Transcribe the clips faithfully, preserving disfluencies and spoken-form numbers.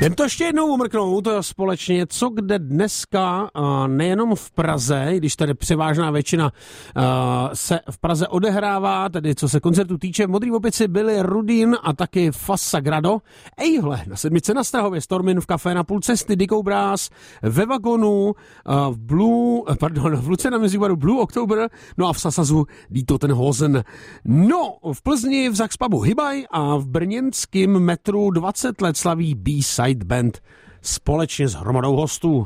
Jdem to ještě jednou umrknout společně, co kde dneska, nejenom v Praze, když tady převážná většina se v Praze odehrává, tedy co se koncertu týče, v Modrý opici byli Rudin a taky Fas Sagrado. Ejhle, na sedmice na Strahově Stormin v kafé na půl cesty, Dikou Brás, ve Vagonu, v Blue, pardon, v Luce na Mezibaru Blue October, no a v Sasazu Die Totenhosen. No, v Plzni v Zaxpubu Hybaj a v brněnském metru dvacet let slaví B-Side Band společně s hromadou hostů.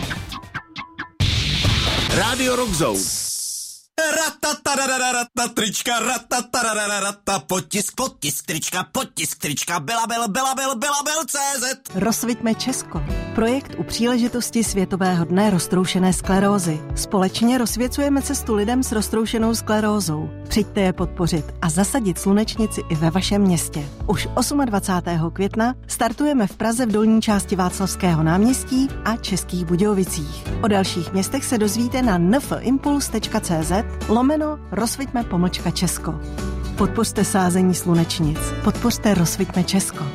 Radio Rock Zone. Ratatarararata, trička, ratatarararata, potisk, potisk, trička, potisk, trička, byla byl, byla byl, byla byl, C Z. Rozsviťme Česko. Projekt u příležitosti Světového dne roztroušené sklerózy. Společně rozsvěcujeme cestu lidem s roztroušenou sklerózou. Přijďte je podpořit a zasadit slunečnici i ve vašem městě. Už dvacátého osmého května startujeme v Praze v dolní části Václavského náměstí a Českých Budějovicích. O dalších městech se dozvíte na nfimpuls tečka cz lomeno rozsviťme pomlčka Česko. Podpořte sázení slunečnic. Podpořte Rozsviťme Česko.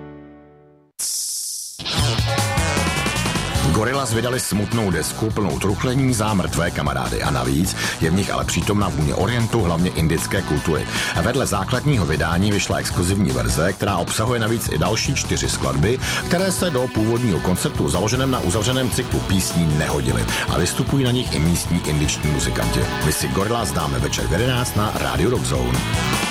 Gorillaz vydali smutnou desku plnou truchlení za mrtvé kamarády a navíc je v nich ale přítomná vůně orientu, hlavně indické kultury. A vedle základního vydání vyšla exkluzivní verze, která obsahuje navíc i další čtyři skladby, které se do původního konceptu založeném na uzavřeném cyklu písní nehodily a vystupují na nich i místní indiční muzikanti. My si Gorillaz dáme večer v jedenáct na Radio Rock Zone.